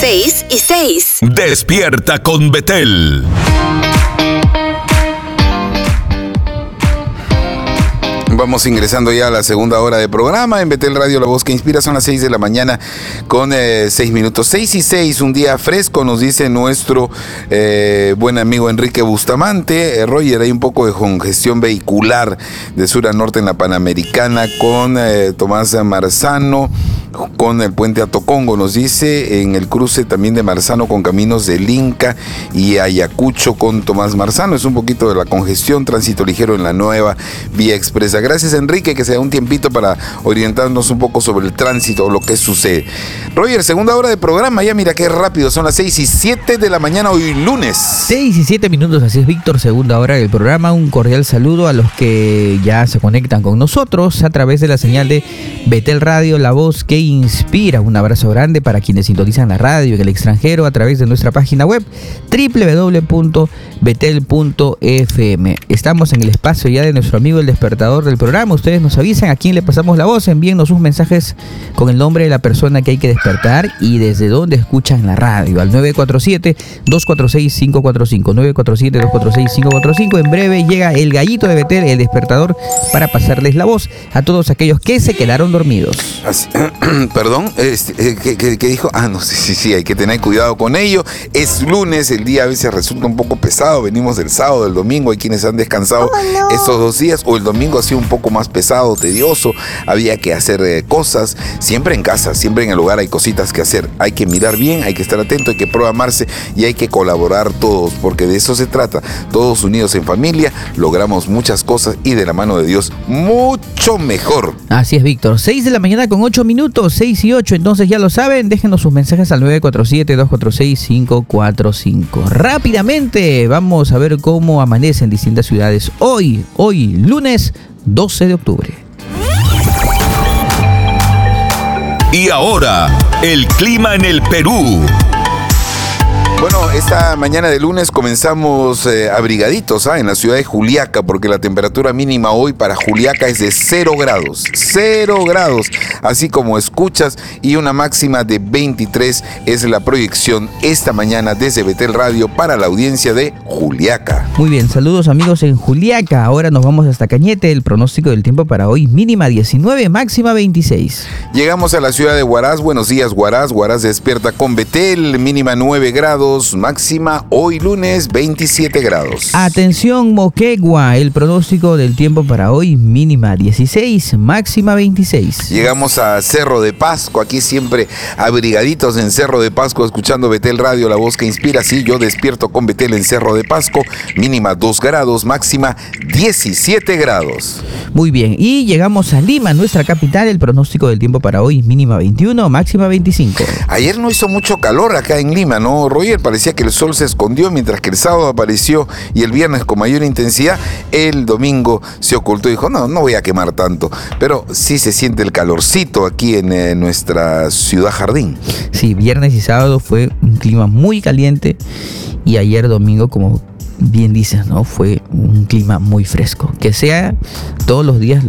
6 y 6. Despierta con Betel. Vamos ingresando ya a la segunda hora de programa en Betel Radio, la voz que inspira. Son las 6 de la mañana con 6 minutos. 6 y 6, un día fresco, nos dice nuestro buen amigo Enrique Bustamante. Roger, hay un poco de congestión vehicular de sur a norte en la Panamericana con Tomás Marzano, con el puente Atocongo, nos dice, en el cruce también de Marzano con caminos del Inca y Ayacucho con Tomás Marzano. Es un poquito de la congestión, tránsito ligero en la nueva vía expresa. Gracias, Enrique, que se da un tiempito para orientarnos un poco sobre el tránsito o lo que sucede. Roger, segunda hora de programa, ya mira qué rápido, son las 6 y 7 de la mañana hoy lunes. 6 y 7 minutos, así es, Víctor, segunda hora del programa. Un cordial saludo a los que ya se conectan con nosotros a través de la señal de Betel Radio, la voz que inspira. Un abrazo grande para quienes sintonizan la radio en el extranjero a través de nuestra página web www.betel.fm. Estamos en el espacio ya de nuestro amigo el despertador del programa. Ustedes nos avisan a quién le pasamos la voz, envíennos sus mensajes con el nombre de la persona que hay que despertar y desde dónde escuchan la radio, al 947-246-545, 947-246-545. En breve llega el gallito de Betel, el despertador, para pasarles la voz a todos aquellos que se quedaron dormidos. Así, perdón, ¿qué dijo? No, sí, hay que tener cuidado con ello. Es lunes, el día a veces resulta un poco pesado, venimos del sábado, del domingo, hay quienes han descansado estos 2 días, o el domingo ha sido un poco más pesado, tedioso, había que hacer cosas, siempre en casa, siempre en el hogar hay cositas que hacer, hay que mirar bien, hay que estar atento, hay que programarse y hay que colaborar todos, porque de eso se trata, todos unidos en familia, logramos muchas cosas y de la mano de Dios, mucho mejor. Así es, Víctor, 6 de la mañana con 8 minutos, 6 y 8, entonces ya lo saben, déjenos sus mensajes al 947-246-545. Rápidamente, vamos a ver cómo amanece en distintas ciudades hoy, lunes 12 de octubre. Y ahora, el clima en el Perú. Bueno, esta mañana de lunes comenzamos abrigaditos en la ciudad de Juliaca, porque la temperatura mínima hoy para Juliaca es de 0 grados, así como escuchas, y una máxima de 23 es la proyección esta mañana desde Betel Radio para la audiencia de Juliaca. Muy bien, saludos amigos en Juliaca. Ahora nos vamos hasta Cañete. El pronóstico del tiempo para hoy, mínima 19, máxima 26. Llegamos a la ciudad de Huaraz. Buenos días, Huaraz. Huaraz despierta con Betel, mínima 9 grados. Máxima hoy lunes 27 grados. Atención Moquegua, el pronóstico del tiempo para hoy, mínima 16, máxima 26. Llegamos a Cerro de Pasco, aquí siempre abrigaditos en Cerro de Pasco, escuchando Betel Radio, la voz que inspira. Sí, yo despierto con Betel en Cerro de Pasco, mínima 2 grados, máxima 17 grados. Muy bien, y llegamos a Lima, nuestra capital. El pronóstico del tiempo para hoy, mínima 21, máxima 25. Ayer no hizo mucho calor acá en Lima, ¿no, Roger? Parecía que el sol se escondió, mientras que el sábado apareció y el viernes con mayor intensidad. El domingo se ocultó y dijo, no voy a quemar tanto. Pero sí se siente el calorcito aquí en nuestra ciudad jardín. Sí, viernes y sábado fue un clima muy caliente y ayer domingo, como bien dices, ¿no? Fue un clima muy fresco. Que sea todos los días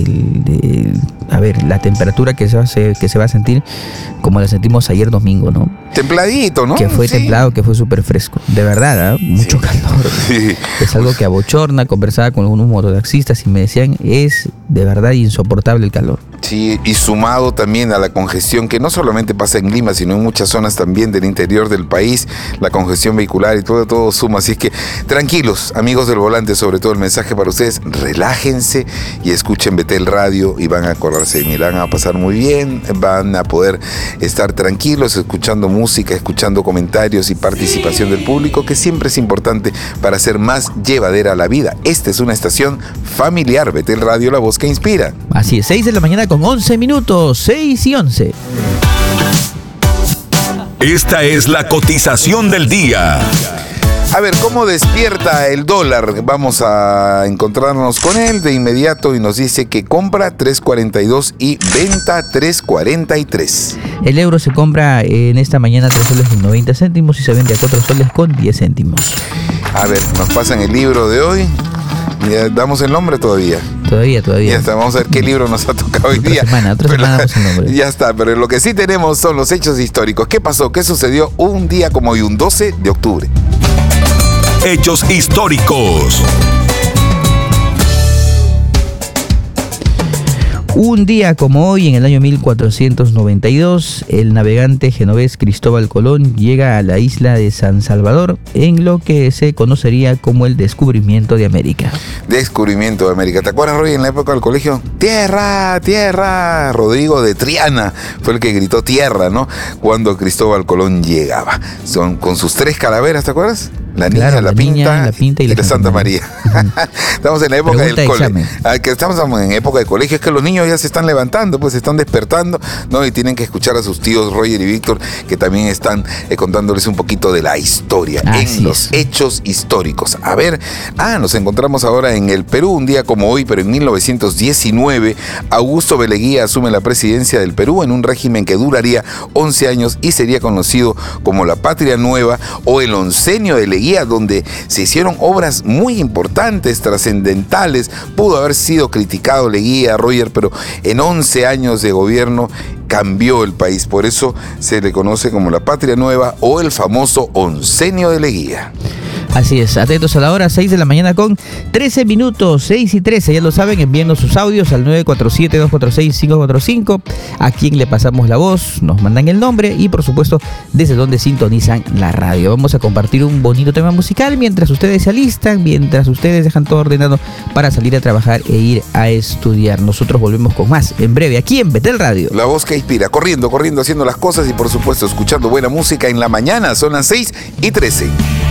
la temperatura que se va a sentir como la sentimos ayer domingo, ¿no? Templadito, ¿no? Que fue templado, que fue súper fresco. De verdad, mucho calor. Sí. Es algo que abochorna. Conversaba con algunos mototaxistas y me decían, es de verdad insoportable el calor. Sí, y sumado también a la congestión que no solamente pasa en Lima, sino en muchas zonas también del interior del país, la congestión vehicular y todo suma. Así que tranquilos, amigos del volante, sobre todo el mensaje para ustedes, relájense y escuchen Betel Radio y van a acordarse de mí, la van a pasar muy bien, van a poder estar tranquilos escuchando música, escuchando comentarios y participación del público, que siempre es importante para hacer más llevadera la vida. Esta es una estación familiar, Betel Radio, la voz que inspira. Así es, 6 de la mañana con 11 minutos, 6 y 11. Esta es la cotización del día. A ver, ¿cómo despierta el dólar? Vamos a encontrarnos con él de inmediato y nos dice que compra 3.42 y venta 3.43. El euro se compra en esta mañana 3 soles con 90 céntimos y se vende a 4 soles con 10 céntimos. A ver, nos pasan el libro de hoy. ¿Damos el nombre todavía? Todavía. Ya está, vamos a ver qué libro nos ha tocado hoy día. Otra semana vamos el nombre. Ya está, pero lo que sí tenemos son los hechos históricos. ¿Qué pasó? ¿Qué sucedió un día como hoy, un 12 de octubre? Hechos históricos. Un día como hoy, en el año 1492, el navegante genovés Cristóbal Colón llega a la isla de San Salvador, en lo que se conocería como el descubrimiento de América. Descubrimiento de América. ¿Te acuerdas, Roy, en la época del colegio? ¡Tierra, tierra! Rodrigo de Triana fue el que gritó tierra, ¿no? Cuando Cristóbal Colón llegaba. Con sus 3 calaveras, ¿te acuerdas? La niña, claro, la pinta y la Santa María. Estamos en la época del colegio. Estamos en época de colegio. Es que los niños ya se están levantando, pues se están despertando, ¿no? Y tienen que escuchar a sus tíos Roger y Víctor, que también están contándoles un poquito de la historia, en los hechos históricos. A ver, nos encontramos ahora en el Perú, un día como hoy, pero en 1919, Augusto B. Leguía asume la presidencia del Perú en un régimen que duraría 11 años y sería conocido como la Patria Nueva o el oncenio de Leguía, donde se hicieron obras muy importantes, trascendentales. Pudo haber sido criticado Leguía, Roger, pero en 11 años de gobierno cambió el país. Por eso se le conoce como la Patria Nueva o el famoso oncenio de Leguía. Así es, atentos a la hora, 6 de la mañana con 13 minutos, 6 y 13, ya lo saben, enviando sus audios al 947-246-545, a quien le pasamos la voz, nos mandan el nombre y por supuesto desde donde sintonizan la radio. Vamos a compartir un bonito tema musical mientras ustedes se alistan, mientras ustedes dejan todo ordenado para salir a trabajar e ir a estudiar. Nosotros volvemos con más en breve aquí en Betel Radio. La voz que inspira, corriendo, haciendo las cosas y por supuesto escuchando buena música en la mañana. Son las 6 y 13.